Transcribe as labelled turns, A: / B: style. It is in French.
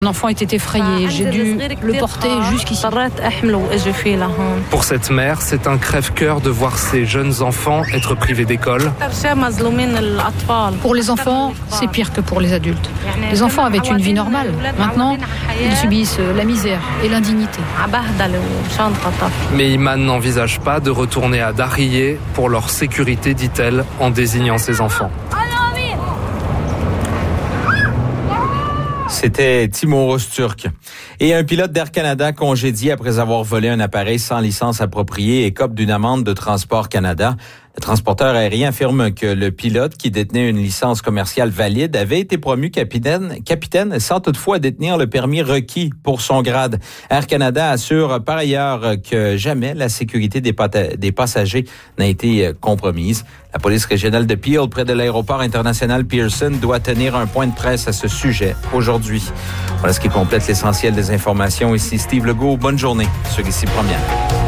A: L'enfant était effrayé, j'ai dû le porter jusqu'ici.
B: Pour cette mère, c'est un crève-cœur de voir ses jeunes enfants être privés d'école.
A: Pour les enfants, c'est pire que pour les adultes. Les enfants avaient une vie normale. Maintenant, ils subissent la misère et l'indignité.
B: Mais Iman n'envisage pas de retourner à Dariyeh pour leur sécurité, dit-elle, en désignant ses enfants.
C: C'était Timur Öztürk. Et un pilote d'Air Canada congédié après avoir volé un appareil sans licence appropriée écope d'une amende de Transport Canada. Le transporteur aérien affirme que le pilote, qui détenait une licence commerciale valide, avait été promu capitaine sans toutefois détenir le permis requis pour son grade. Air Canada assure par ailleurs que jamais la sécurité des passagers n'a été compromise. La police régionale de Peel, près de l'aéroport international Pearson, doit tenir un point de presse à ce sujet aujourd'hui. Voilà ce qui complète l'essentiel des informations. Ici Steve Legault. Bonne journée sur Ici Première.